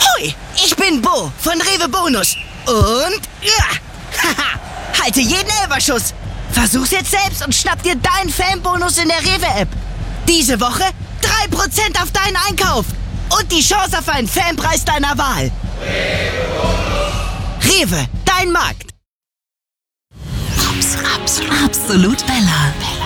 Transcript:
Hoi, ich bin Bo von Rewe Bonus. Und haha, halte jeden Elferschuss. Versuch's jetzt selbst und schnapp dir deinen Fanbonus in der Rewe-App. Diese Woche 3% auf deinen Einkauf. Und die Chance auf einen Fanpreis deiner Wahl. Rewe, dein Markt. Absolut Bella.